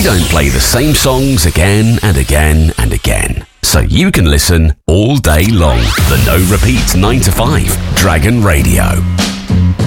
don't play the same songs again and again and again, so you can listen all day long. The No Repeat 9 to 5 Dragon Radio.